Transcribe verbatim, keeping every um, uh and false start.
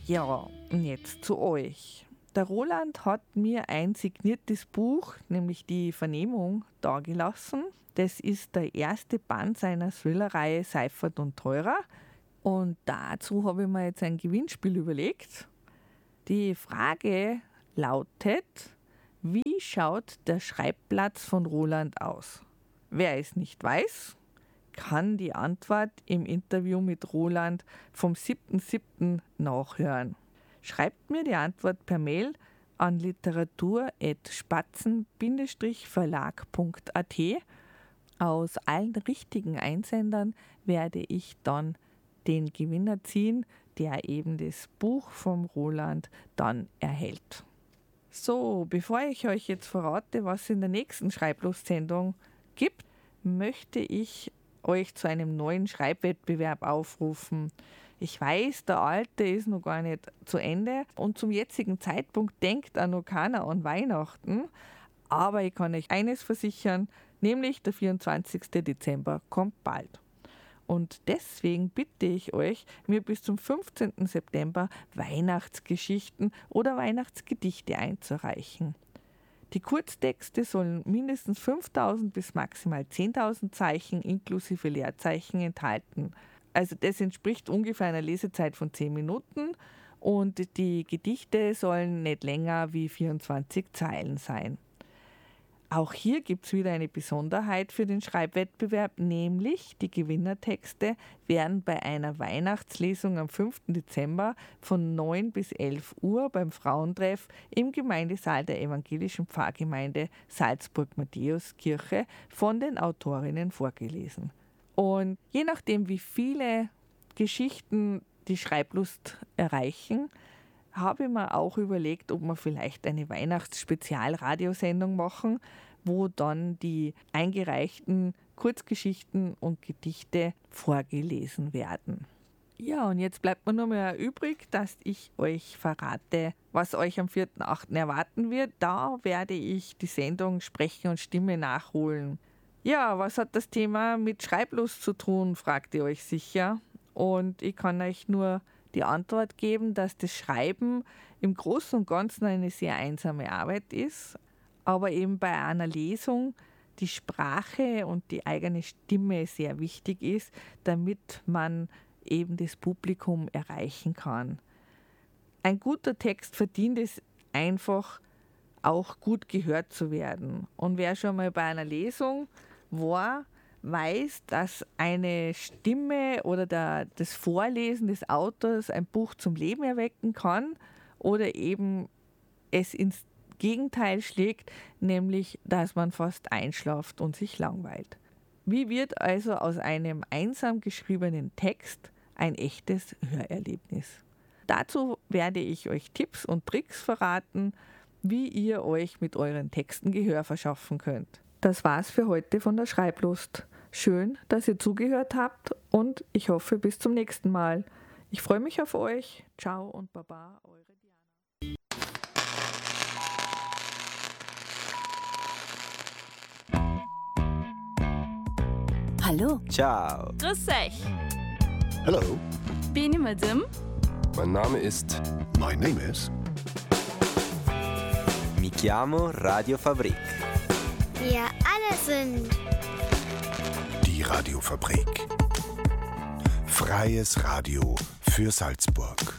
Ja, und jetzt zu euch. Der Roland hat mir ein signiertes Buch, nämlich die Vernehmung, dagelassen. Das ist der erste Band seiner Thriller-Reihe Seifert und Theurer. Und dazu habe ich mir jetzt ein Gewinnspiel überlegt. Die Frage lautet: Wie schaut der Schreibplatz von Roland aus? Wer es nicht weiß, kann die Antwort im Interview mit Roland vom siebten siebten nachhören. Schreibt mir die Antwort per Mail an literatur at spatzen verlag punkt a t. Aus allen richtigen Einsendern werde ich dann den Gewinner ziehen, der eben das Buch vom Roland dann erhält. So, bevor ich euch jetzt verrate, was es in der nächsten Schreiblust-Sendung gibt, möchte ich euch zu einem neuen Schreibwettbewerb aufrufen. Ich weiß, der alte ist noch gar nicht zu Ende und zum jetzigen Zeitpunkt denkt auch noch keiner an Weihnachten. Aber ich kann euch eines versichern, nämlich der vierundzwanzigsten Dezember kommt bald. Und deswegen bitte ich euch, mir bis zum fünfzehnten September Weihnachtsgeschichten oder Weihnachtsgedichte einzureichen. Die Kurztexte sollen mindestens fünftausend bis maximal zehntausend Zeichen inklusive Leerzeichen enthalten. Also das entspricht ungefähr einer Lesezeit von zehn Minuten und die Gedichte sollen nicht länger wie vierundzwanzig Zeilen sein. Auch hier gibt es wieder eine Besonderheit für den Schreibwettbewerb, nämlich die Gewinnertexte werden bei einer Weihnachtslesung am fünften Dezember von neun bis elf Uhr beim Frauentreff im Gemeindesaal der evangelischen Pfarrgemeinde Salzburg-Matthäuskirche von den Autorinnen vorgelesen. Und je nachdem, wie viele Geschichten die Schreiblust erreichen, habe ich mir auch überlegt, ob wir vielleicht eine Weihnachtsspezialradiosendung machen, wo dann die eingereichten Kurzgeschichten und Gedichte vorgelesen werden. Ja, und jetzt bleibt mir nur mehr übrig, dass ich euch verrate, was euch am vierten achten erwarten wird. Da werde ich die Sendung Sprechen und Stimme nachholen. Ja, was hat das Thema mit Schreiblust zu tun, fragt ihr euch sicher. Und ich kann euch nur die Antwort geben, dass das Schreiben im Großen und Ganzen eine sehr einsame Arbeit ist, aber eben bei einer Lesung die Sprache und die eigene Stimme sehr wichtig ist, damit man eben das Publikum erreichen kann. Ein guter Text verdient es einfach, auch gut gehört zu werden. Und wer schon mal bei einer Lesung war, weiß, dass eine Stimme oder der, das Vorlesen des Autors ein Buch zum Leben erwecken kann oder eben es ins Gegenteil schlägt, nämlich, dass man fast einschlaft und sich langweilt. Wie wird also aus einem einsam geschriebenen Text ein echtes Hörerlebnis? Dazu werde ich euch Tipps und Tricks verraten, wie ihr euch mit euren Texten Gehör verschaffen könnt. Das war's für heute von der Schreiblust. Schön, dass ihr zugehört habt und ich hoffe bis zum nächsten Mal. Ich freue mich auf euch. Ciao und Baba, eure Diana. Hallo. Ciao. Grüß euch. Hello. Bin ich Madame? Mein Name ist... My name is... Mi chiamo Radio Fabrik. Wir alle sind... Die Radiofabrik. Freies Radio für Salzburg.